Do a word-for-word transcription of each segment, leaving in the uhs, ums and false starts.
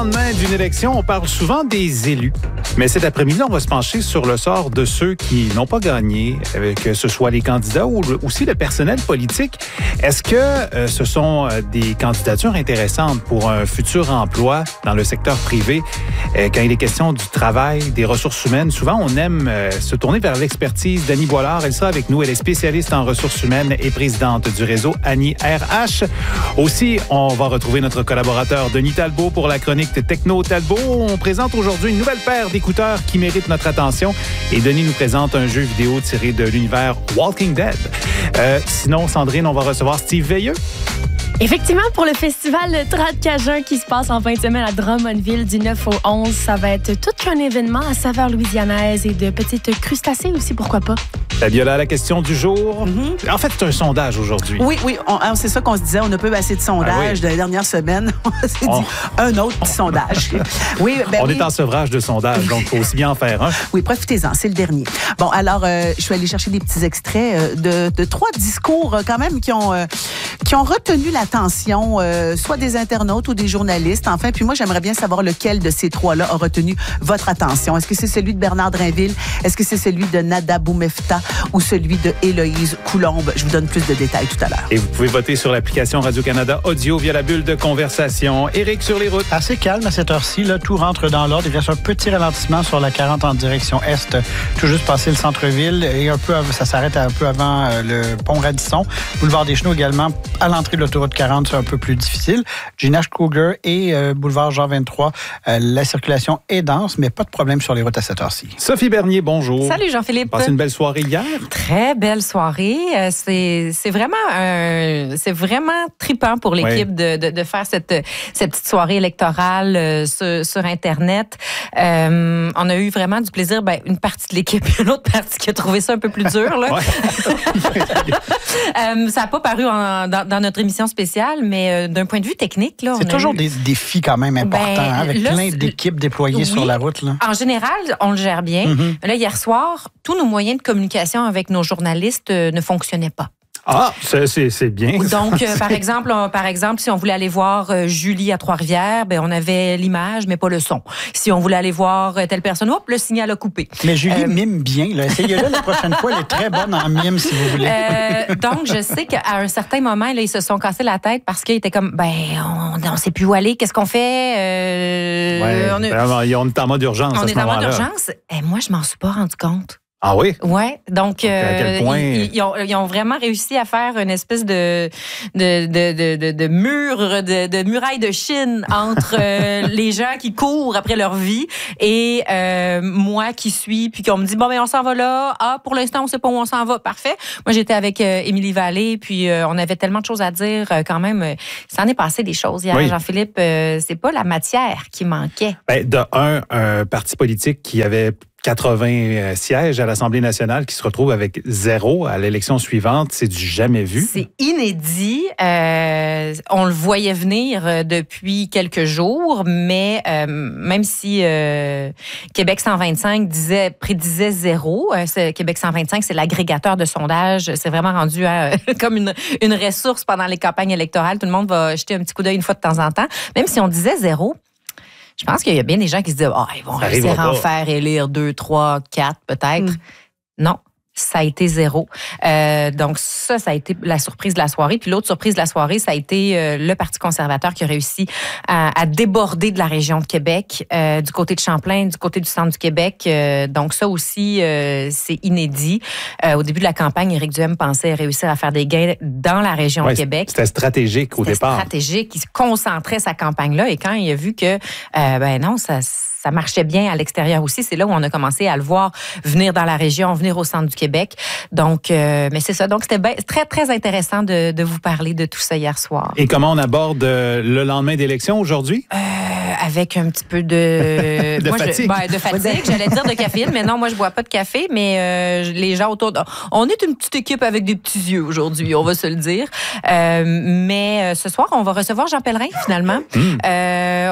lendemain d'une élection, on parle souvent des élus. Mais cet après-midi, on va se pencher sur le sort de ceux qui n'ont pas gagné, que ce soit les candidats ou aussi le personnel politique. Est-ce que euh, ce sont des candidatures intéressantes pour un futur emploi dans le secteur privé? Euh, quand il est question du travail, des ressources humaines, souvent on aime euh, se tourner vers l'expertise d'Annie Boilard. Elle sera avec nous. Elle est spécialiste en ressources humaines et présidente du réseau Annie R H. Aussi, on va retrouver notre collaborateur Denis Talbot pour la chronique Techno Talbot. On présente aujourd'hui une nouvelle paire d'écouteurs qui méritent notre attention. Et Denis nous présente un jeu vidéo tiré de l'univers Walking Dead. Euh, sinon, Sandrine, on va recevoir Steve Veilleux. Effectivement, pour le festival Trad Cajun qui se passe en fin de semaine à Drummondville du neuf au onze, ça va être tout qu'un événement à saveur louisianaise et de petites crustacés aussi, pourquoi pas. Fabiola, la question du jour. Mm-hmm. En fait, c'est un sondage aujourd'hui. Oui, oui, on, c'est ça qu'on se disait. On n'a pas eu assez de sondages ah oui. de la dernière semaine. On s'est on... dit un autre petit sondage. Oui, ben on oui. est en sevrage de sondages, donc il faut aussi bien en faire un. Oui, profitez-en, c'est le dernier. Bon, alors, euh, je suis allée chercher des petits extraits euh, de, de trois discours euh, quand même qui ont, euh, qui ont retenu l'attention, euh, soit des internautes ou des journalistes. Enfin, puis moi, j'aimerais bien savoir lequel de ces trois-là a retenu votre attention. Est-ce que c'est celui de Bernard Drinville? Est-ce que c'est celui de Nada Boumefta ou celui de Héloïse Coulombe? Je vous donne plus de détails tout à l'heure. Et vous pouvez voter sur l'application Radio-Canada Audio via la bulle de conversation. Éric, sur les routes. Assez calme à cette heure-ci. Là, tout rentre dans l'ordre. Il reste un petit ralentissement sur la quarante en direction est, tout juste passé le centre-ville. Et un peu, ça s'arrête un peu avant euh, le pont Radisson. Boulevard des Chenaux également. À l'entrée de l'autoroute quarante, c'est un peu plus difficile. Ginage Kruger et euh, boulevard Jean vingt-trois, euh, la circulation est dense, mais pas de problème sur les routes à cette heure-ci. Sophie Bernier, bonjour. Salut Jean-Philippe. Passé une belle soirée hier? Très belle soirée. C'est, c'est vraiment un, c'est vraiment trippant pour l'équipe oui. de, de, de faire cette, cette petite soirée électorale euh, sur, sur Internet. Euh, on a eu vraiment du plaisir. Ben, une partie de l'équipe et une autre partie qui a trouvé ça un peu plus dur. Là. euh, ça n'a pas paru en, dans, dans notre émission spéciale, mais euh, d'un point de vue technique... Là, c'est on toujours eu... des défis quand même importants, ben, hein, avec là, plein d'équipes déployées oui, sur la route. Là. En général, on le gère bien. Mm-hmm. Là, hier soir, tous nos moyens de communication avec nos journalistes euh, ne fonctionnaient pas. Ah, c'est, c'est, c'est bien. Donc, euh, par exemple, on, par exemple, si on voulait aller voir euh, Julie à Trois-Rivières, ben on avait l'image, mais pas le son. Si on voulait aller voir euh, telle personne, hop, le signal a coupé. Mais Julie euh, mime bien. Là. Essayez-le la prochaine fois. Elle est très bonne en mime, si vous voulez. Euh, donc, je sais qu'à un certain moment, là, ils se sont cassés la tête parce qu'ils étaient comme, ben, on ne sait plus où aller. Qu'est-ce qu'on fait? Euh, ouais, on, est, ben, on est en mode urgence on à ce est en moment-là. mode urgence. Et moi, je m'en suis pas rendu compte. Ah oui? Oui. Donc, donc euh, à quel point... ils, ils, ont, ils ont vraiment réussi à faire une espèce de, de, de, de, de, de mur, de, de muraille de Chine entre euh, les gens qui courent après leur vie et euh, moi qui suis, puis qu'on me dit, bon, ben on s'en va là. Ah, pour l'instant, on sait pas où on s'en va. Parfait. Moi, j'étais avec euh, Émilie Vallée, puis euh, on avait tellement de choses à dire euh, quand même. Euh, ça en est passé des choses hier, oui. Jean-Philippe. Euh, c'est pas la matière qui manquait. Ben, de un, un parti politique qui avait quatre-vingts sièges à l'Assemblée nationale qui se retrouvent avec zéro à l'élection suivante, c'est du jamais vu. C'est inédit. Euh, on le voyait venir depuis quelques jours, mais euh, même si euh, Québec cent vingt-cinq disait, prédisait zéro, euh, Québec cent vingt-cinq, c'est l'agrégateur de sondages. C'est vraiment rendu à, comme une, une ressource pendant les campagnes électorales. Tout le monde va jeter un petit coup d'œil une fois de temps en temps. Même si on disait zéro, je pense qu'il y a bien des gens qui se disent « Ah, oh, ils vont réussir à en faire élire deux, trois, quatre peut-être. Mm. » Non, ça a été zéro. Euh, donc ça, ça a été la surprise de la soirée. Puis l'autre surprise de la soirée, ça a été euh, le Parti conservateur qui a réussi à, à déborder de la région de Québec, euh, du côté de Champlain, du côté du centre du Québec. Euh, donc ça aussi, euh, c'est inédit. Euh, au début de la campagne, Éric Duhem pensait réussir à faire des gains dans la région ouais, de Québec. C'était stratégique au c'était départ. C'était stratégique. Il se concentrait sa campagne-là. Et quand il a vu que, euh, ben non, ça... ça marchait bien à l'extérieur aussi. C'est là où on a commencé à le voir venir dans la région, venir au centre du Québec. Donc, euh, mais c'est ça. Donc, c'était ben, très, très intéressant de, de vous parler de tout ça hier soir. Et comment on aborde le lendemain d'élection aujourd'hui? Euh, avec un petit peu de... de moi, fatigue. Je, ben, de fatigue. J'allais dire de caféine, mais non, moi, je bois pas de café, mais euh, les gens autour... De, on est une petite équipe avec des petits yeux aujourd'hui, on va se le dire. Euh, mais euh, ce soir, on va recevoir Jean Pellerin, finalement. Mmh. Euh,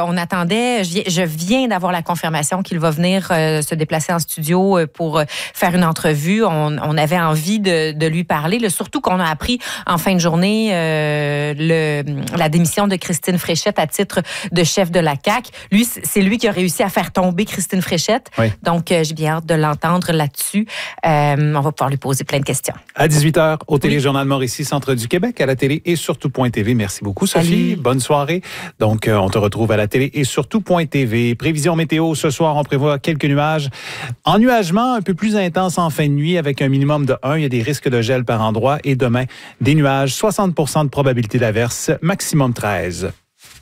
euh, on attendait, je, je viens d'avoir la confirmation qu'il va venir euh, se déplacer en studio pour faire une entrevue. On, on avait envie de, de lui parler, là, surtout qu'on a appris en fin de journée euh, le, la démission de Christine Fréchette à titre de chef de la C A Q. Lui, c'est lui qui a réussi à faire tomber Christine Fréchette. Oui. Donc, euh, j'ai bien hâte de l'entendre là-dessus. Euh, on va pouvoir lui poser plein de questions. À dix-huit heures, au Téléjournal Mauricie, Centre du Québec, à la télé et surtout point T V. Merci beaucoup, Sophie. Salut. Bonne soirée. Donc, euh, on te retrouve à la télé et surtout point T V. Prévision météo, ce soir, on prévoit quelques nuages. Ennuagement un peu plus intense en fin de nuit avec un minimum de un. Il y a des risques de gel par endroit. Et demain, des nuages, soixante pour cent de probabilité d'averse, maximum treize.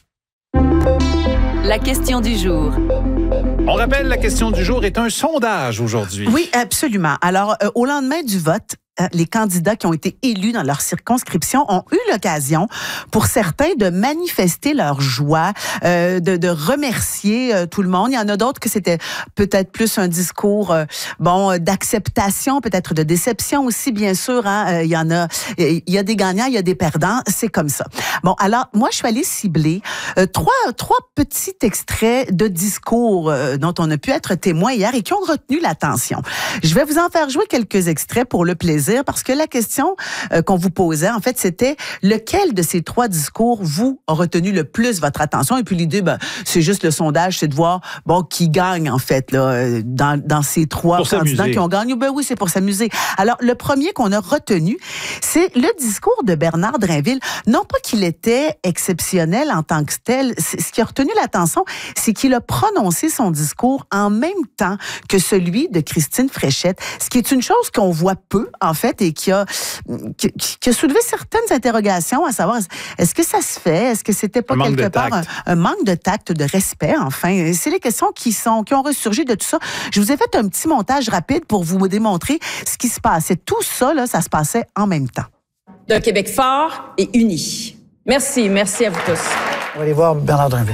La question du jour. On rappelle, la question du jour est un sondage aujourd'hui. Oui, absolument. Alors, euh, au lendemain du vote, les candidats qui ont été élus dans leur circonscription ont eu l'occasion, pour certains, de manifester leur joie, euh, de, de remercier euh, tout le monde. Il y en a d'autres que c'était peut-être plus un discours, euh, bon, d'acceptation, peut-être de déception aussi, bien sûr. Hein. Euh, il y en a, il y a des gagnants, il y a des perdants. C'est comme ça. Bon, alors, moi, je suis allée cibler euh, trois, trois petits extraits de discours euh, dont on a pu être témoin hier et qui ont retenu l'attention. Je vais vous en faire jouer quelques extraits pour le plaisir, parce que la question euh, qu'on vous posait, en fait, c'était lequel de ces trois discours vous a retenu le plus votre attention? Et puis l'idée, ben, c'est juste le sondage, c'est de voir, bon, qui gagne, en fait, là, dans, dans ces trois pour candidats s'amuser. Qui ont gagné. Ben oui, c'est pour s'amuser. Alors, le premier qu'on a retenu, c'est le discours de Bernard Drainville. Non pas qu'il était exceptionnel en tant que tel. Ce qui a retenu l'attention, c'est qu'il a prononcé son discours en même temps que celui de Christine Fréchette, ce qui est une chose qu'on voit peu, en fait, et qui a, qui, qui a soulevé certaines interrogations, à savoir, est-ce que ça se fait? Est-ce que c'était pas un quelque part un, un manque de tact, de respect, enfin? C'est les questions qui sont, qui ont ressurgi de tout ça. Je vous ai fait un petit montage rapide pour vous démontrer ce qui se passait. Tout ça, là, ça se passait en même temps. D'un Québec fort et uni. Merci, merci à vous tous. On va aller voir Bernard Drainville.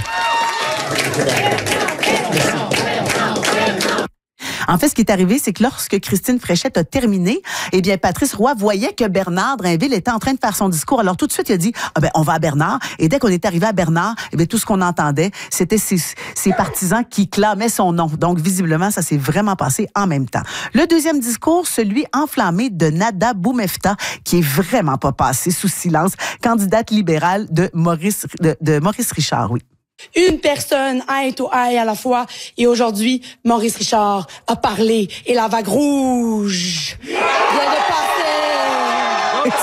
En fait, ce qui est arrivé, c'est que lorsque Christine Fréchette a terminé, eh bien, Patrice Roy voyait que Bernard Drainville était en train de faire son discours. Alors, tout de suite, il a dit, ah ben, on va à Bernard. Et dès qu'on est arrivé à Bernard, eh bien, tout ce qu'on entendait, c'était ses, ses partisans qui clamaient son nom. Donc, visiblement, ça s'est vraiment passé en même temps. Le deuxième discours, celui enflammé de Nada Boumefta, qui est vraiment pas passé sous silence, candidate libérale de Maurice, de, de Maurice Richard, oui. Une personne, eye to eye à la fois. Et aujourd'hui, Maurice Richard a parlé et la vague rouge vient de passer.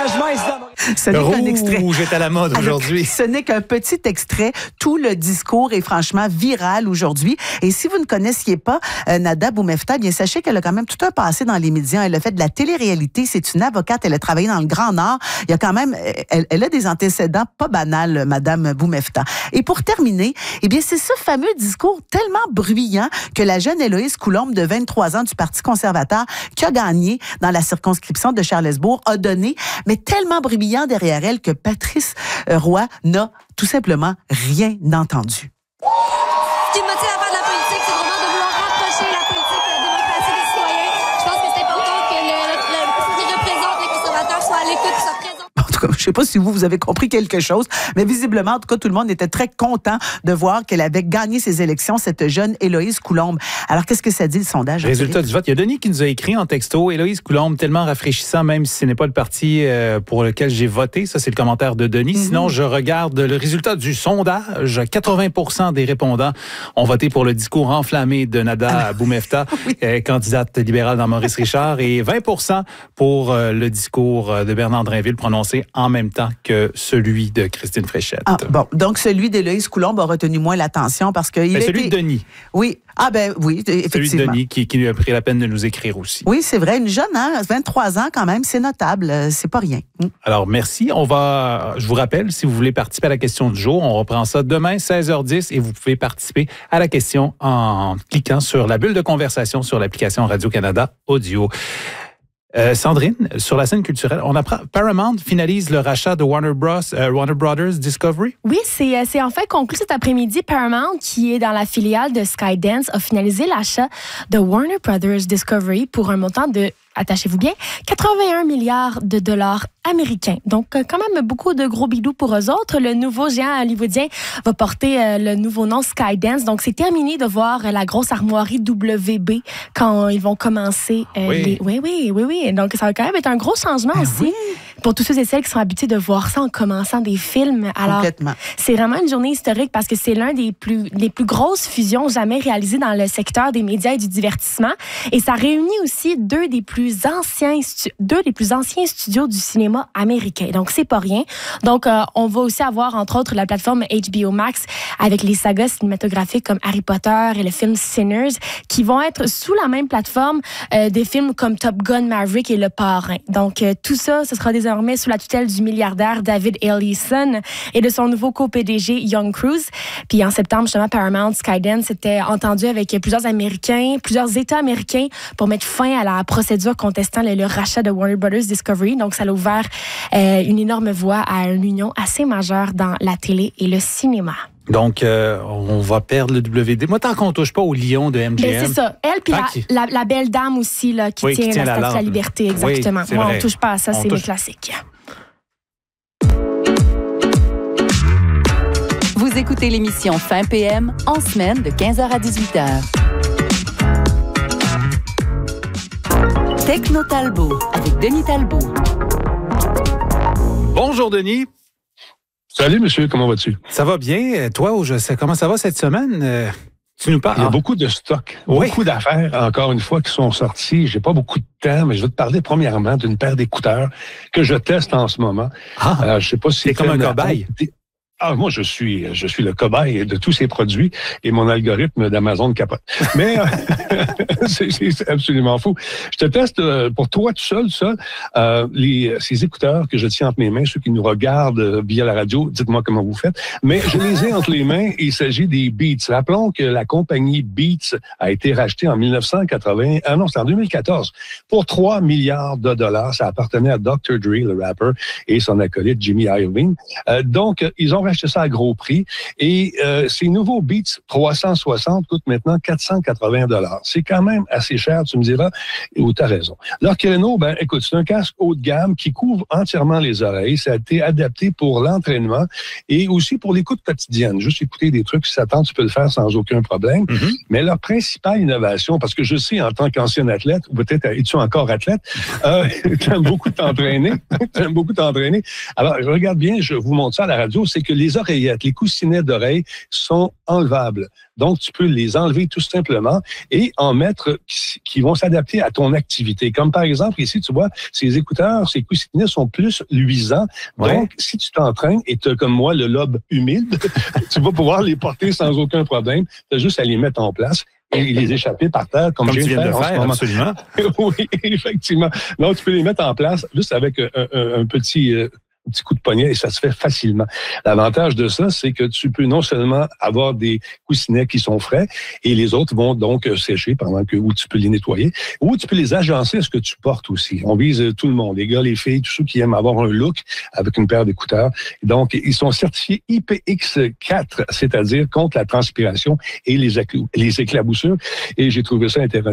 Ce n'est qu'un extrait. Rouge est à la mode aujourd'hui. Ce n'est qu'un petit extrait. Tout le discours est franchement viral aujourd'hui. Et si vous ne connaissiez pas euh, Nada Boumefta, bien sachez qu'elle a quand même tout un passé dans les médias. Elle a fait de la télé-réalité. C'est une avocate. Elle a travaillé dans le Grand Nord. Il y a quand même, elle, elle a des antécédents pas banals, Madame Boumefta. Et pour terminer, eh bien, c'est ce fameux discours tellement bruyant que la jeune Héloïse Coulombe, de vingt-trois ans, du Parti conservateur, qui a gagné dans la circonscription de Charlesbourg, a donné, mais tellement bruyant derrière elle que Patrice Roy n'a tout simplement rien entendu. Ce qui me motive à faire de la politique, c'est vraiment de vouloir rapprocher la politique de la démocratie des citoyens. Je pense que c'est important que le, le, le, ceux qui représentent les conservateurs soient à l'écoute, soient présents. En tout cas, je ne sais pas si vous, vous avez compris quelque chose, mais visiblement, en tout cas, tout le monde était très content de voir qu'elle avait gagné ses élections, cette jeune Héloïse Coulombe. Alors, qu'est-ce que ça dit, le sondage? Résultat du vote. Il y a Denis qui nous a écrit en texto, Héloïse Coulombe, tellement rafraîchissant, même si ce n'est pas le parti euh, pour lequel j'ai voté. Ça, c'est le commentaire de Denis. Mm-hmm. Sinon, je regarde le résultat du sondage. quatre-vingts pour cent des répondants ont voté pour le discours enflammé de Nada Boumefta, oui. euh, candidate libérale dans Maurice Richard, et vingt pour cent pour euh, le discours de Bernard Drainville prononcé en même temps que celui de Christine Fréchette. Ah, bon, donc celui d'Héloïse Coulombe a retenu moins l'attention parce que... Il celui été... de Denis. Oui. Ah ben oui, effectivement. Celui de Denis qui, qui lui a pris la peine de nous écrire aussi. Oui, c'est vrai. Une jeune, hein, vingt-trois ans quand même, c'est notable. C'est pas rien. Alors, merci. On va, je vous rappelle, si vous voulez participer à la question du jour, on reprend ça demain, seize heures dix, et vous pouvez participer à la question en cliquant sur la bulle de conversation sur l'application Radio-Canada Audio. Euh, Sandrine, sur la scène culturelle, on apprend Paramount finalise le rachat de Warner Bros, euh, Warner Brothers Discovery. Oui, c'est, c'est en fait conclu cet après-midi. Paramount, qui est dans la filiale de Skydance, a finalisé l'achat de Warner Brothers Discovery pour un montant de attachez-vous bien, quatre-vingt-un milliards de dollars américains. Donc, quand même beaucoup de gros bidous pour eux autres. Le nouveau géant hollywoodien va porter euh, le nouveau nom Skydance. Donc, c'est terminé de voir euh, la grosse armoirie W B quand ils vont commencer. Euh, oui. Les... oui, oui, oui, oui. Donc, ça va quand même être un gros changement Ah, aussi oui. pour tous ceux et celles qui sont habitués de voir ça en commençant des films. Alors, Complètement. c'est vraiment une journée historique parce que c'est l'un des plus, des plus grosses fusions jamais réalisées dans le secteur des médias et du divertissement. Et ça réunit aussi deux des plus anciens, stu- deux des plus anciens studios du cinéma américain. Donc, c'est pas rien. Donc, euh, on va aussi avoir, entre autres, la plateforme H B O Max avec les sagas cinématographiques comme Harry Potter et le film Sinners qui vont être sous la même plateforme euh, des films comme Top Gun, Maverick et Le Parrain. Donc, euh, tout ça, ce sera désormais sous la tutelle du milliardaire David Ellison et de son nouveau co-P D G Young Cruz. Puis en septembre, justement, Paramount Skydance s'était entendu avec plusieurs Américains, plusieurs États américains pour mettre fin à la procédure contestant le, le rachat de Warner Brothers Discovery. Donc, ça a ouvert euh, une énorme voie à une union assez majeure dans la télé et le cinéma. Donc, euh, on va perdre le W D. Moi, tant qu'on ne touche pas au lion de M G M. Ben, c'est ça. Elle, puis Tant la, qu'il- la, la belle dame aussi, là, qui, Oui, tient qui tient la la statue de la lampe. liberté, exactement. Oui, c'est Moi, vrai. on ne touche pas à ça, On c'est touche- mes classiques. Vous écoutez l'émission Fin P M en semaine de quinze heures à dix-huit heures. Techno Talbot avec Denis Talbot. Bonjour, Denis. Salut, monsieur, comment vas-tu? Ça va bien? Toi, je sais comment ça va cette semaine? Euh, tu nous parles? Il y a Ah. beaucoup de stocks, Oui. beaucoup d'affaires, encore une fois, qui sont sorties. J'ai pas beaucoup de temps, mais je vais te parler premièrement d'une paire d'écouteurs que je teste en ce moment. Ah. Euh, je sais pas si C'est comme un une- cobaye. Ah, moi, je suis, je suis le cobaye de tous ces produits et mon algorithme d'Amazon capote. Mais euh, c'est, c'est absolument fou. Je te teste euh, pour toi tout seul, ça, euh, les, ces écouteurs que je tiens entre mes mains, ceux qui nous regardent euh, via la radio, dites-moi comment vous faites. Mais je les ai entre les mains et il s'agit des Beats. Rappelons que la compagnie Beats a été rachetée en dix-neuf cent quatre-vingts, ah non, c'est en deux mille quatorze, pour trois milliards de dollars. Ça appartenait à docteur Dre, le rappeur, et son acolyte Jimmy Iovine. Euh, donc, ils ont racheté ça à gros prix. Et euh, ces nouveaux Beats trois cent soixante coûtent maintenant quatre cent quatre-vingts dollars. C'est quand même assez cher, tu me diras, ou tu as raison. L'Orcano, ben, écoute, c'est un casque haut de gamme qui couvre entièrement les oreilles. Ça a été adapté pour l'entraînement et aussi pour l'écoute quotidienne. Juste écouter des trucs, si ça tente, tu peux le faire sans aucun problème. Mm-hmm. Mais leur principale innovation, parce que je sais, en tant qu'ancien athlète, ou peut-être es-tu encore athlète, euh, tu aimes beaucoup t'entraîner. tu aimes beaucoup t'entraîner. Alors, regarde bien, je vous montre ça à la radio, c'est que les oreillettes, les coussinets d'oreilles sont enlevables. Donc, tu peux les enlever tout simplement et en mettre qui vont s'adapter à ton activité. Comme par exemple, ici, tu vois, ces écouteurs, ces coussinets sont plus luisants. Ouais. Donc, si tu t'entraînes et tu as comme moi le lobe humide, tu vas pouvoir les porter sans aucun problème. Tu as juste à les mettre en place et les échapper par terre, comme, Comme je tu viens viens de de faire, le en faire, ce moment. absolument. Oui, effectivement. Donc, tu peux les mettre en place juste avec un, un, un petit... Euh, un petit coup de poignet et ça se fait facilement. L'avantage de ça, c'est que tu peux non seulement avoir des coussinets qui sont frais et les autres vont donc sécher pendant que, ou tu peux les nettoyer, ou tu peux les agencer à ce que tu portes aussi. On vise tout le monde, les gars, les filles, tous ceux qui aiment avoir un look avec une paire d'écouteurs. Donc, ils sont certifiés I P X quatre, c'est-à-dire contre la transpiration et les, les éclaboussures. Et j'ai trouvé ça intéressant.